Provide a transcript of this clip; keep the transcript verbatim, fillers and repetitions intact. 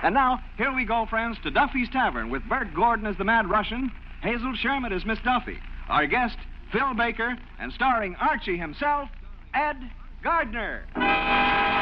And now, here we go, friends, to Duffy's Tavern with Bert Gordon as the Mad Russian, Hazel Sherman as Miss Duffy, our guest, Phil Baker, and starring Archie himself, Ed Gardner.